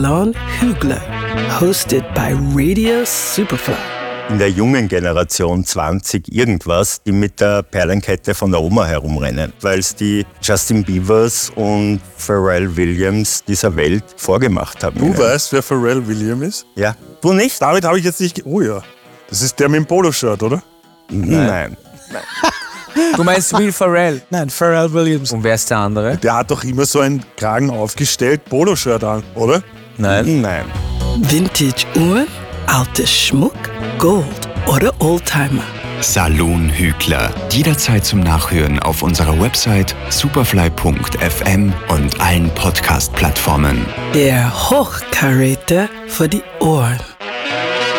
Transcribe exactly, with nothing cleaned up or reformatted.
Salon Hügler, hosted by Radio Superfly. In der jungen Generation zwanzig irgendwas, die mit der Perlenkette von der Oma herumrennen, weil es die Justin Biebers und Pharrell Williams dieser Welt vorgemacht haben. Du ja. weißt, wer Pharrell Williams ist? Ja. Du nicht? Damit habe ich jetzt nicht... Ge- oh ja, das ist der mit dem Poloshirt, oder? Nein. Nein. Du meinst Will Ferrell? Nein, Pharrell Williams. Und wer ist der andere? Der hat doch immer so einen Kragen aufgestellt, Poloshirt an, oder? Nein. Nein. Vintage-Uhren, alter Schmuck, Gold oder Oldtimer. Salon Hügler. Jederzeit zum Nachhören auf unserer Website superfly punkt f m und allen Podcast-Plattformen. Der Hochkaräter für die Ohren.